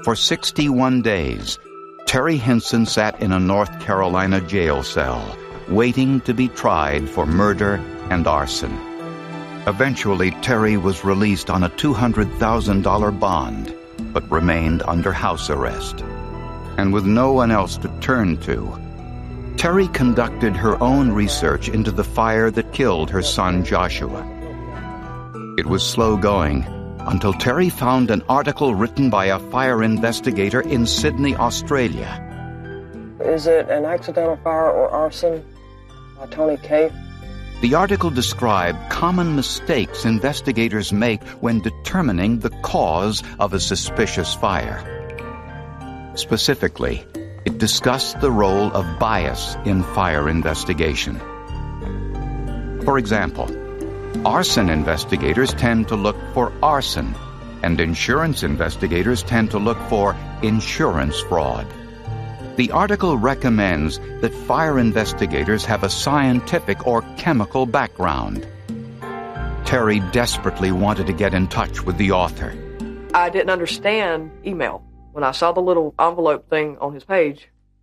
For 61 days, Terry Hinson sat in a North Carolina jail cell, waiting to be tried for murder and arson. Eventually, Terry was released on a $200,000 bond, but remained under house arrest. And with no one else to turn to, Terry conducted her own research into the fire that killed her son Joshua. It was slow going until Terry found an article written by a fire investigator in Sydney, Australia. Is it an accidental fire or arson? By Tony Cave. The article described common mistakes investigators make when determining the cause of a suspicious fire. Specifically, it discussed the role of bias in fire investigation. For example, arson investigators tend to look for arson, and insurance investigators tend to look for insurance fraud. The article recommends that fire investigators have a scientific or chemical background. Terry desperately wanted to get in touch with the author. I didn't understand email. When I saw the little envelope thing on his page,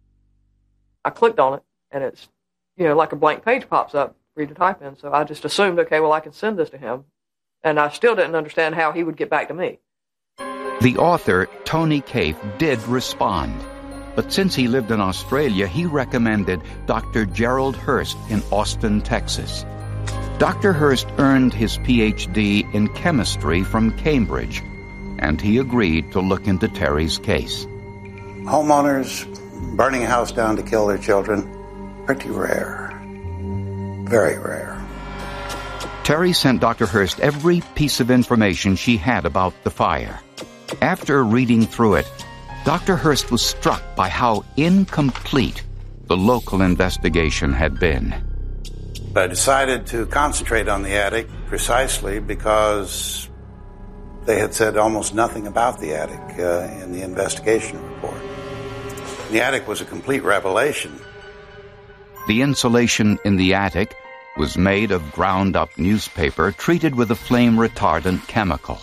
I clicked on it, and it's, like a blank page pops up for you to type in. So I just assumed, okay, well, I can send this to him. And I still didn't understand how he would get back to me. The author, Tony Cave, did respond. But since he lived in Australia, he recommended Dr. Gerald Hurst in Austin, Texas. Dr. Hurst earned his Ph.D. in chemistry from Cambridge, and he agreed to look into Terry's case. Homeowners burning a house down to kill their children, pretty rare. Very rare. Terry sent Dr. Hurst every piece of information she had about the fire. After reading through it, Dr. Hurst was struck by how incomplete the local investigation had been. I decided to concentrate on the attic precisely because they had said almost nothing about the attic in the investigation report. The attic was a complete revelation. The insulation in the attic was made of ground-up newspaper treated with a flame-retardant chemical.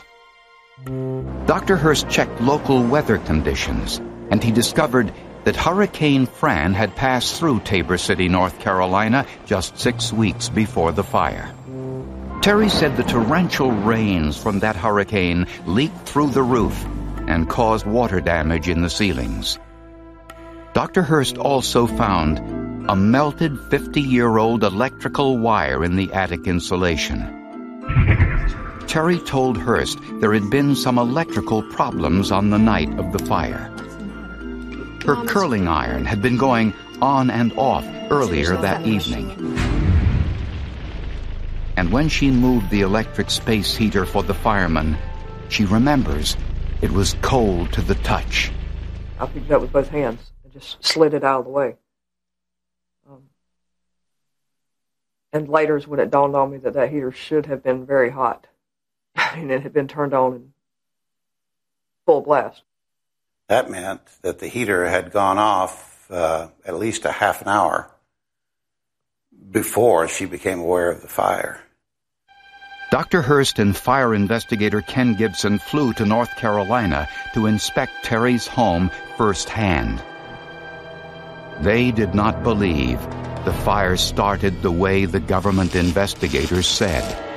Dr. Hurst checked local weather conditions, and he discovered that Hurricane Fran had passed through Tabor City, North Carolina, just 6 weeks before the fire. Terry said the torrential rains from that hurricane leaked through the roof and caused water damage in the ceilings. Dr. Hurst also found a melted 50-year-old electrical wire in the attic insulation. Terry told Hurst there had been some electrical problems on the night of the fire. Her curling iron had been going on and off earlier that evening. And when she moved the electric space heater for the firemen, she remembers it was cold to the touch. I picked it up with both hands and just slid it out of the way. And later is when it dawned on me that heater should have been very hot. I mean, it had been turned on in full blast. That meant that the heater had gone off at least a half an hour before she became aware of the fire. Dr. Hurst and fire investigator Ken Gibson flew to North Carolina to inspect Terry's home firsthand. They did not believe the fire started the way the government investigators said.